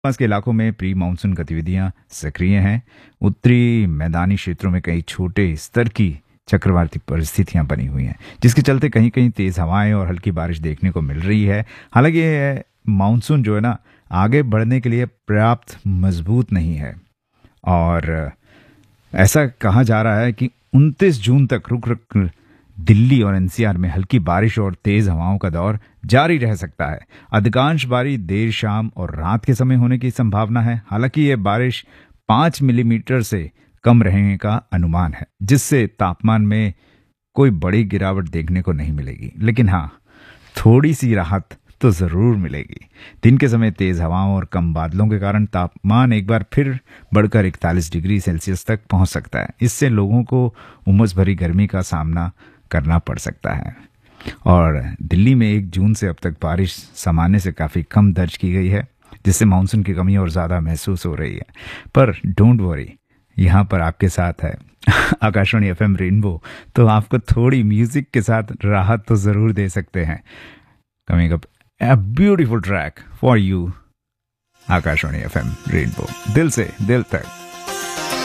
आसपास के इलाकों में प्री मानसून गतिविधियां सक्रिय हैं। उत्तरी मैदानी क्षेत्रों में कई छोटे स्तर की चक्रवाती परिस्थितियां बनी हुई हैं, जिसके चलते कहीं कहीं तेज हवाएं और हल्की बारिश देखने को मिल रही है। हालांकि ये मानसून जो है ना, आगे बढ़ने के लिए पर्याप्त मजबूत नहीं है और ऐसा कहा जा रहा है कि 29 जून तक रुक रुक दिल्ली और एनसीआर में हल्की बारिश और तेज हवाओं का दौर जारी रह सकता है। अधिकांश बारिश देर शाम और रात के समय होने की संभावना है। हालांकि यह बारिश 5 मिलीमीटर से कम रहने का अनुमान है, जिससे तापमान में कोई बड़ी गिरावट देखने को नहीं मिलेगी, लेकिन हाँ, थोड़ी सी राहत तो जरूर मिलेगी। दिन के समय तेज हवाओं और कम बादलों के कारण तापमान एक बार फिर बढ़कर 41 डिग्री सेल्सियस तक पहुंच सकता है। इससे लोगों को उमस भरी गर्मी का सामना करना पड़ सकता है। और दिल्ली में 1 जून से अब तक बारिश सामान्य से काफ़ी कम दर्ज की गई है, जिससे मानसून की कमी और ज़्यादा महसूस हो रही है। पर डोंट वरी, यहाँ पर आपके साथ है आकाशवाणी एफएम रेनबो, तो आपको थोड़ी म्यूजिक के साथ राहत तो ज़रूर दे सकते हैं। Coming up a beautiful track for you, Akashvani FM rainbow, दिल से दिल तक।